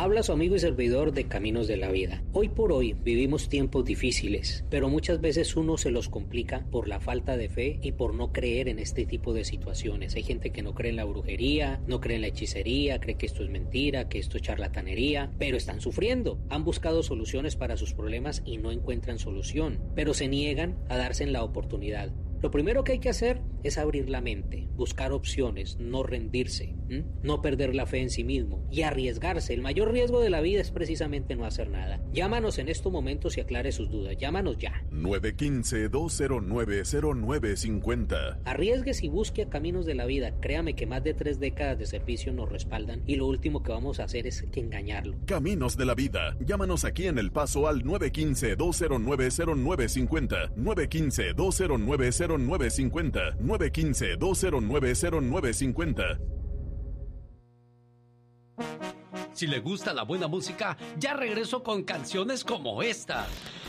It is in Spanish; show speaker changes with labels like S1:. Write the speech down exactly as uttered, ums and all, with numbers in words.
S1: Habla su amigo y servidor de Caminos de la Vida. Hoy por hoy vivimos tiempos difíciles, pero muchas veces uno se los complica por la falta de fe y por no creer en este tipo de situaciones. Hay gente que no cree en la brujería, no cree en la hechicería, cree que esto es mentira, que esto es charlatanería, pero están sufriendo. Han buscado soluciones para sus problemas y no encuentran solución, pero se niegan a darse en la oportunidad. Lo primero que hay que hacer es abrir la mente, buscar opciones, no rendirse, ¿m? no perder la fe en sí mismo y arriesgarse. El mayor riesgo de la vida es precisamente no hacer nada. Llámanos en estos momentos y aclare sus dudas. Llámanos ya.
S2: nueve uno cinco, dos cero nueve, cero nueve cinco cero.
S1: Arriesgues y busque a Caminos de la Vida. Créame que más de tres décadas de servicio nos respaldan y lo último que vamos a hacer es que engañarlo.
S2: Caminos de la Vida. Llámanos aquí en El Paso al nueve uno cinco, dos cero nueve, cero nueve cinco cero, nueve uno cinco, dos cero nueve, cero nueve cinco cero, nueve uno cinco, dos cero nueve, cero nueve cinco cero.
S3: Si le gusta la buena música, ya regreso con canciones como esta.